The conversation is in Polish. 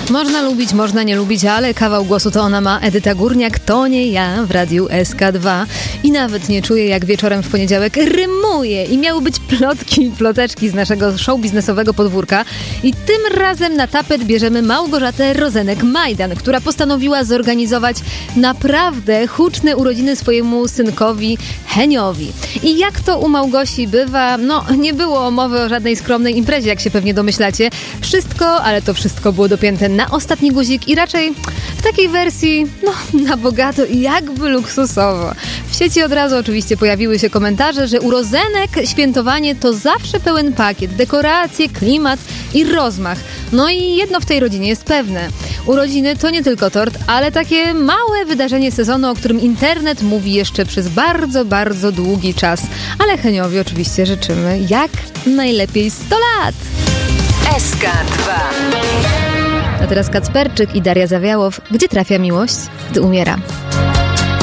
Można lubić, można nie lubić, ale kawał głosu to ona ma. Edyta Górniak, to nie ja w radiu SK2. I nawet nie czuję, jak wieczorem w poniedziałek rymuje. I miały być plotki, ploteczki z naszego show biznesowego podwórka. I tym razem na tapet bierzemy Małgorzatę Rozenek-Majdan, która postanowiła zorganizować naprawdę huczne urodziny swojemu synkowi Heniowi. I jak to u Małgosi bywa, no nie było mowy o żadnej skromnej imprezie, jak się pewnie domyślacie. Wszystko, ale to wszystko było dopięte na ostatni guzik i raczej w takiej wersji, no na bogato i jakby luksusowo. W sieci od razu oczywiście pojawiły się komentarze, że u Rozenek świętowanie to zawsze pełen pakiet, dekoracje, klimat i rozmach. No i jedno w tej rodzinie jest pewne. Urodziny to nie tylko tort, ale takie małe wydarzenie sezonu, o którym internet mówi jeszcze przez bardzo, bardzo długi czas. Ale Heniowi oczywiście życzymy jak najlepiej 100 lat! SK2. A teraz Kacperczyk i Daria Zawiałow. Gdzie trafia miłość, gdy umiera?